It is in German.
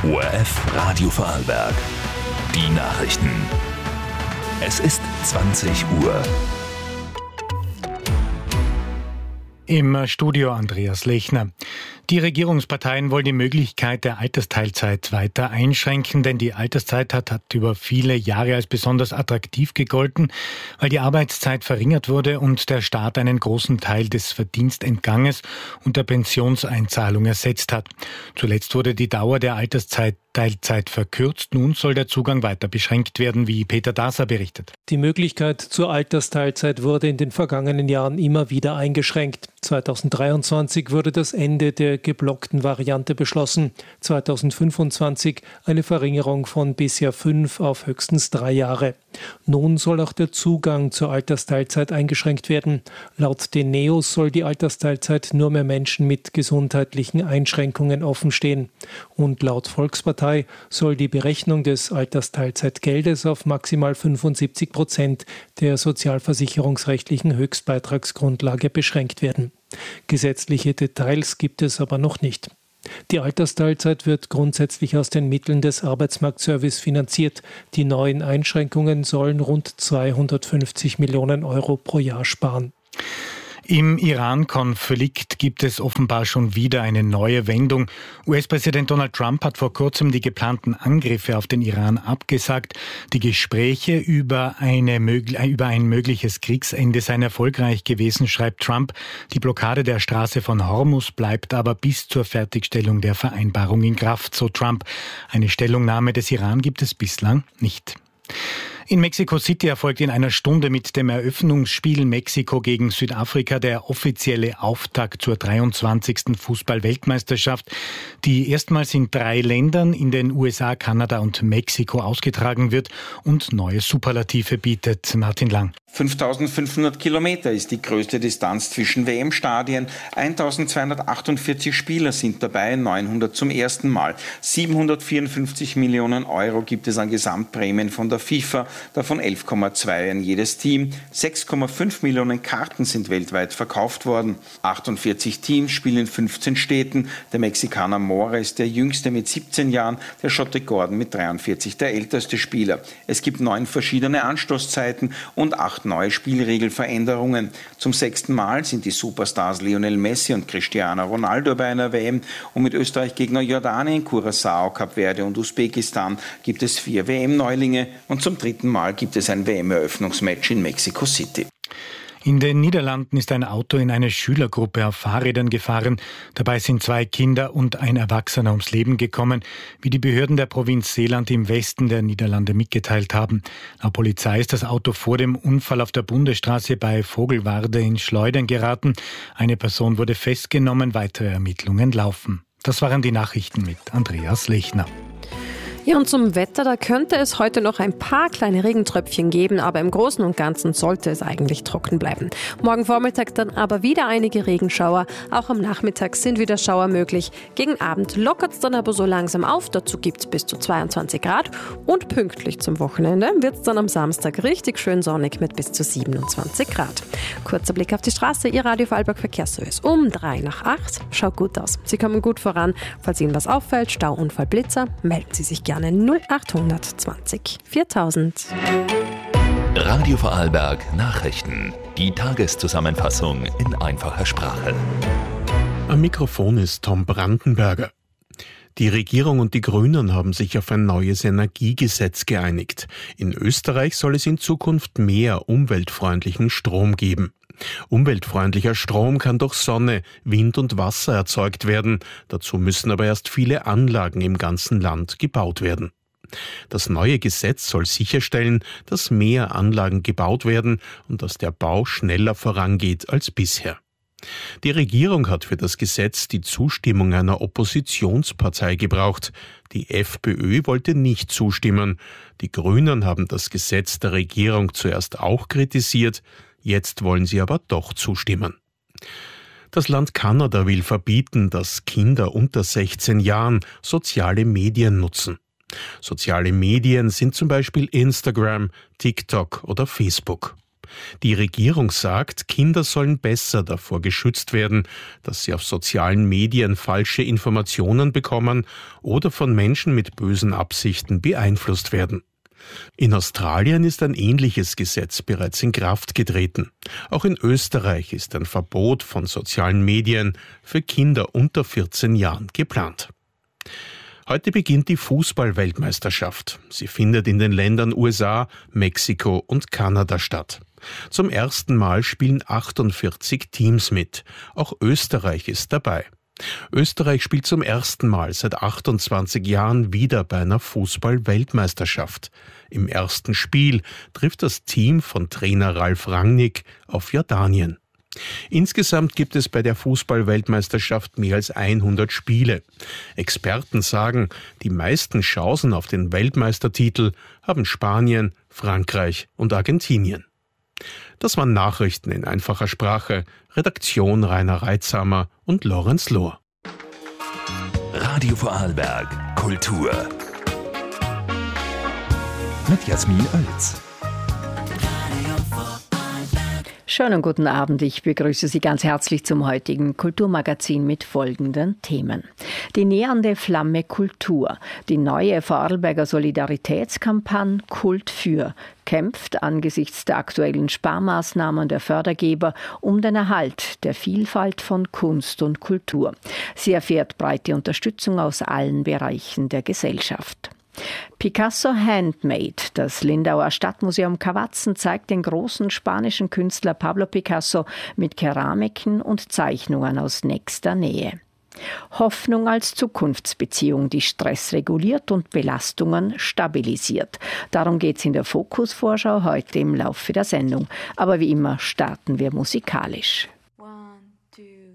ORF Radio Vorarlberg. Die Nachrichten. Es ist 20 Uhr. Im Studio Andreas Lechner. Die Regierungsparteien wollen die Möglichkeit der Altersteilzeit weiter einschränken, denn die Alterszeit hat über viele Jahre als besonders attraktiv gegolten, weil die Arbeitszeit verringert wurde und der Staat einen großen Teil des Verdienstentganges und der Pensionseinzahlung ersetzt hat. Zuletzt wurde die Dauer der Altersteilzeit verkürzt. Nun soll der Zugang weiter beschränkt werden, wie Peter Daser berichtet. Die Möglichkeit zur Altersteilzeit wurde in den vergangenen Jahren immer wieder eingeschränkt. 2023 wurde das Ende der geblockten Variante beschlossen. 2025 eine Verringerung von bisher 5 auf höchstens 3 Jahre. Nun soll auch der Zugang zur Altersteilzeit eingeschränkt werden. Laut den NEOS soll die Altersteilzeit nur mehr Menschen mit gesundheitlichen Einschränkungen offenstehen. Und laut Volkspartei soll die Berechnung des Altersteilzeitgeldes auf maximal 75% der sozialversicherungsrechtlichen Höchstbeitragsgrundlage beschränkt werden. Gesetzliche Details gibt es aber noch nicht. Die Altersteilzeit wird grundsätzlich aus den Mitteln des Arbeitsmarktservice finanziert. Die neuen Einschränkungen sollen rund 250 Millionen Euro pro Jahr sparen. Im Iran-Konflikt gibt es offenbar schon wieder eine neue Wendung. US-Präsident Donald Trump hat vor kurzem die geplanten Angriffe auf den Iran abgesagt. Die Gespräche über ein mögliches Kriegsende seien erfolgreich gewesen, schreibt Trump. Die Blockade der Straße von Hormuz bleibt aber bis zur Fertigstellung der Vereinbarung in Kraft, so Trump. Eine Stellungnahme des Iran gibt es bislang nicht. In Mexico City erfolgt in einer Stunde mit dem Eröffnungsspiel Mexiko gegen Südafrika der offizielle Auftakt zur 23. Fußball-Weltmeisterschaft, die erstmals in 3 Ländern in den USA, Kanada und Mexiko ausgetragen wird und neue Superlative bietet. Martin Lang. 5.500 Kilometer ist die größte Distanz zwischen WM-Stadien. 1.248 Spieler sind dabei, 900 zum ersten Mal. 754 Millionen Euro gibt es an Gesamtprämien von der FIFA, davon 11,2 an jedes Team. 6,5 Millionen Karten sind weltweit verkauft worden. 48 Teams spielen in 15 Städten. Der Mexikaner Mora ist der jüngste mit 17 Jahren, der Schotte Gordon mit 43 der älteste Spieler. Es gibt 9 verschiedene Anstoßzeiten und 8 neue Spielregelveränderungen. Zum 6. Mal sind die Superstars Lionel Messi und Cristiano Ronaldo bei einer WM und mit Österreich-Gegner Jordanien, Curaçao, Kap Verde und Usbekistan gibt es 4 WM-Neulinge und zum 3. Mal gibt es ein WM-Eröffnungsmatch in Mexico City. In den Niederlanden ist ein Auto in eine Schülergruppe auf Fahrrädern gefahren. Dabei sind 2 Kinder und ein Erwachsener ums Leben gekommen, wie die Behörden der Provinz Zeeland im Westen der Niederlande mitgeteilt haben. Laut Polizei ist das Auto vor dem Unfall auf der Bundesstraße bei Vogelwarde in Schleudern geraten. Eine Person wurde festgenommen, weitere Ermittlungen laufen. Das waren die Nachrichten mit Andreas Lechner. Ja, und zum Wetter, da könnte es heute noch ein paar kleine Regentröpfchen geben, aber im Großen und Ganzen sollte es eigentlich trocken bleiben. Morgen Vormittag dann aber wieder einige Regenschauer. Auch am Nachmittag sind wieder Schauer möglich. Gegen Abend lockert es dann aber so langsam auf. Dazu gibt es bis zu 22 Grad. Und pünktlich zum Wochenende wird es dann am Samstag richtig schön sonnig mit bis zu 27 Grad. Kurzer Blick auf die Straße. Ihr Radio Vorarlberg Verkehrsservice um 7:03. Schaut gut aus. Sie kommen gut voran. Falls Ihnen was auffällt, Stauunfall, Blitzer, melden Sie sich gerne 0800 20 4000. Radio Vorarlberg Nachrichten. Die Tageszusammenfassung in einfacher Sprache. Am Mikrofon ist Tom Brandenberger. Die Regierung und die Grünen haben sich auf ein neues Energiegesetz geeinigt. In Österreich soll es in Zukunft mehr umweltfreundlichen Strom geben. Umweltfreundlicher Strom kann durch Sonne, Wind und Wasser erzeugt werden. Dazu müssen aber erst viele Anlagen im ganzen Land gebaut werden. Das neue Gesetz soll sicherstellen, dass mehr Anlagen gebaut werden und dass der Bau schneller vorangeht als bisher. Die Regierung hat für das Gesetz die Zustimmung einer Oppositionspartei gebraucht. Die FPÖ wollte nicht zustimmen. Die Grünen haben das Gesetz der Regierung zuerst auch kritisiert. Jetzt wollen sie aber doch zustimmen. Das Land Kanada will verbieten, dass Kinder unter 16 Jahren soziale Medien nutzen. Soziale Medien sind zum Beispiel Instagram, TikTok oder Facebook. Die Regierung sagt, Kinder sollen besser davor geschützt werden, dass sie auf sozialen Medien falsche Informationen bekommen oder von Menschen mit bösen Absichten beeinflusst werden. In Australien ist ein ähnliches Gesetz bereits in Kraft getreten. Auch in Österreich ist ein Verbot von sozialen Medien für Kinder unter 14 Jahren geplant. Heute beginnt die Fußball-Weltmeisterschaft. Sie findet in den Ländern USA, Mexiko und Kanada statt. Zum ersten Mal spielen 48 Teams mit. Auch Österreich ist dabei. Österreich spielt zum ersten Mal seit 28 Jahren wieder bei einer Fußball-Weltmeisterschaft. Im ersten Spiel trifft das Team von Trainer Ralf Rangnick auf Jordanien. Insgesamt gibt es bei der Fußball-Weltmeisterschaft mehr als 100 Spiele. Experten sagen, die meisten Chancen auf den Weltmeistertitel haben Spanien, Frankreich und Argentinien. Das waren Nachrichten in einfacher Sprache. Redaktion Rainer Reitzhammer und Lorenz Lohr. Radio Vorarlberg Kultur mit Jasmin Oelz. Schönen guten Abend, ich begrüße Sie ganz herzlich zum heutigen Kulturmagazin mit folgenden Themen. Die nähernde Flamme Kultur, die neue Vorarlberger Solidaritätskampagne Kult für, kämpft angesichts der aktuellen Sparmaßnahmen der Fördergeber um den Erhalt der Vielfalt von Kunst und Kultur. Sie erfährt breite Unterstützung aus allen Bereichen der Gesellschaft. Picasso Handmade, das Lindauer Stadtmuseum Cavatzen, zeigt den großen spanischen Künstler Pablo Picasso mit Keramiken und Zeichnungen aus nächster Nähe. Hoffnung als Zukunftsbeziehung, die Stress reguliert und Belastungen stabilisiert. Darum geht's in der Fokus-Vorschau heute im Laufe der Sendung. Aber wie immer starten wir musikalisch.